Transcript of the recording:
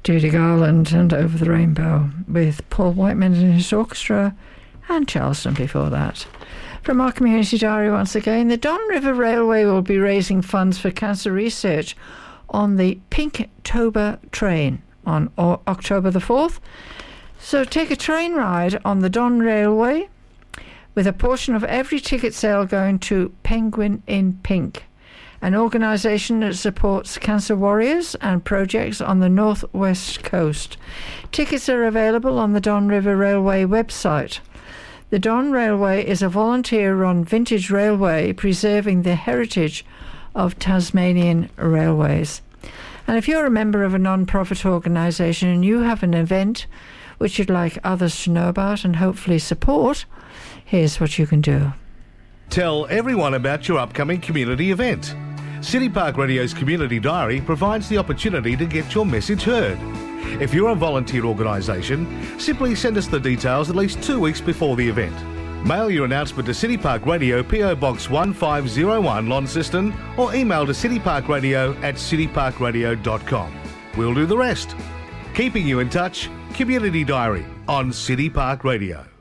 Judy Garland and Over the Rainbow, with Paul Whiteman and his orchestra, and Charleston before that. From our community diary once again, the Don River Railway will be raising funds for cancer research on the Pinktober train on October the 4th. So take a train ride on the Don Railway, with a portion of every ticket sale going to Penguin in Pink, an organisation that supports cancer warriors and projects on the northwest coast. Tickets are available on the Don River Railway website. The Don Railway is a volunteer-run vintage railway preserving the heritage of Tasmanian railways. And if you're a member of a non-profit organisation and you have an event which you'd like others to know about and hopefully support, here's what you can do. Tell everyone about your upcoming community event. City Park Radio's Community Diary provides the opportunity to get your message heard. If you're a volunteer organisation, simply send us the details at least 2 weeks before the event. Mail your announcement to City Park Radio, PO Box 1501, Launceston, or email to cityparkradio@cityparkradio.com. We'll do the rest. Keeping you in touch, Community Diary on City Park Radio.